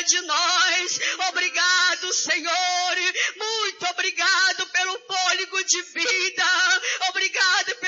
de nós. Obrigado, Senhor. Muito obrigado pelo fôlego de vida. Obrigado